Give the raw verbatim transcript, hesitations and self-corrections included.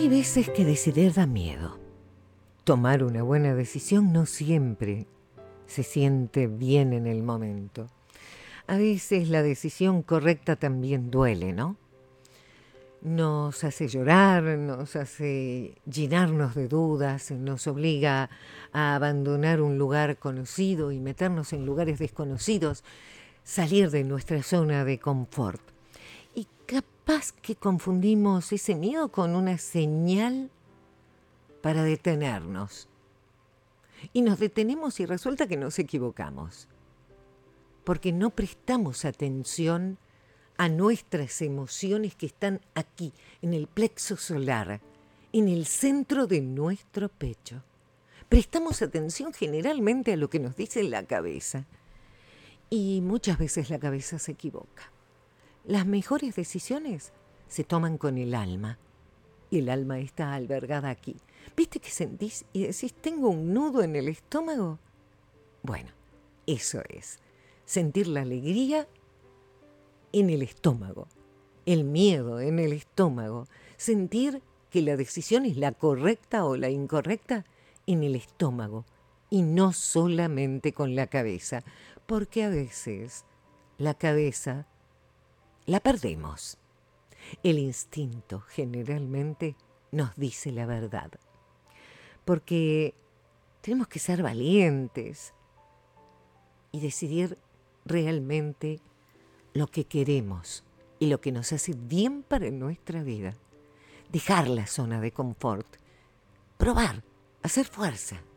veces que decidir da miedo. Tomar una buena decisión no siempre se siente bien en el momento. A veces la decisión correcta también duele, ¿no? Nos hace llorar, nos hace llenarnos de dudas, nos obliga a abandonar un lugar conocido y meternos en lugares desconocidos, salir de nuestra zona de confort. Y capaz que confundimos ese miedo con una señal para detenernos. Y nos detenemos y resulta que nos equivocamos, porque no prestamos atención a nuestras emociones que están aquí, en el plexo solar, en el centro de nuestro pecho. Prestamos atención generalmente a lo que nos dice la cabeza. Y muchas veces la cabeza se equivoca. Las mejores decisiones se toman con el alma. Y el alma está albergada aquí. ¿Viste que sentís y decís, tengo un nudo en el estómago? Bueno, eso es. Sentir la alegría en el estómago, el miedo en el estómago, sentir que la decisión es la correcta o la incorrecta en el estómago y no solamente con la cabeza, porque a veces la cabeza la perdemos. El instinto generalmente nos dice la verdad, porque tenemos que ser valientes y decidir realmente lo que queremos y lo que nos hace bien para nuestra vida. Dejar la zona de confort, probar, hacer fuerza.